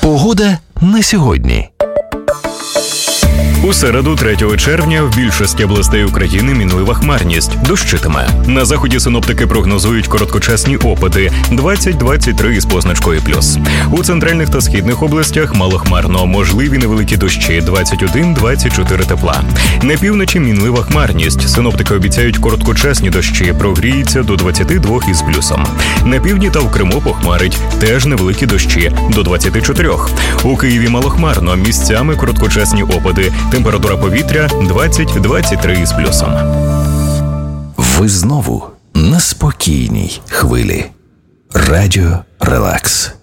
Погода на сьогодні. У середу, 3 червня, в більшості областей України мінлива хмарність, дощитиме. На заході синоптики прогнозують короткочасні опади 20-23 з позначкою плюс. У центральних та східних областях малохмарно, можливі невеликі дощі 21-24 тепла. На півночі мінлива хмарність, синоптики обіцяють короткочасні дощі, прогріється до 22 із плюсом. На півдні та в Криму похмарить, теж невеликі дощі до 24. У Києві малохмарно, місцями короткочасні опади. Температура повітря 20-23 з плюсом. Ви знову на спокійній хвилі. Радіо Релакс.